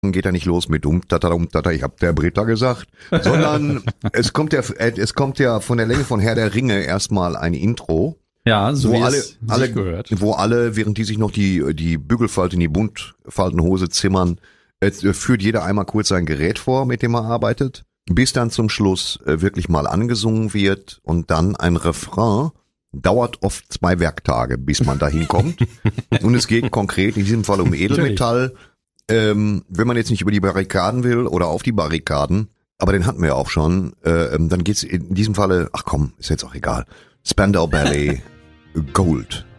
geht er nicht los mit ich hab der Britta gesagt, sondern es kommt ja von der Länge von Herr der Ringe erstmal ein Intro. Ja, so wo wie alle es gehört. Wo alle, während die sich noch die Bügelfalte in die Buntfaltenhose zimmern, führt jeder einmal kurz sein Gerät vor, mit dem er arbeitet, bis dann zum Schluss wirklich mal angesungen wird und dann ein Refrain. Dauert oft 2 Werktage, bis man dahin kommt. Und es geht konkret in diesem Fall um Edelmetall. Wenn man jetzt nicht über die Barrikaden will oder auf die Barrikaden, aber den hatten wir ja auch schon, dann geht's in diesem Falle, ach komm, ist jetzt auch egal. Spandau Ballet, Gold.